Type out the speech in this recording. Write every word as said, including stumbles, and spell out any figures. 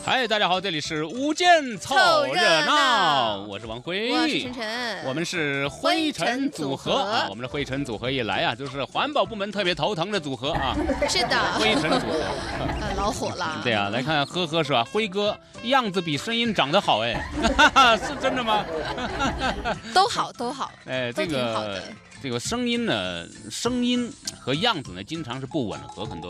嗨，大家好，这里是无间凑热闹，我是王辉， 我是晨晨， 我们是灰尘组合啊。我们的灰尘组合一来啊，就是环保部门特别头疼的组合啊。 是的， 灰尘组合， 呃，老火了。 对啊，来看呵呵是吧？辉哥样子比声音长得好哎，是真的吗？ 都好，都好。 哎，这个这个声音呢，声音和样子呢，经常是不吻合很多。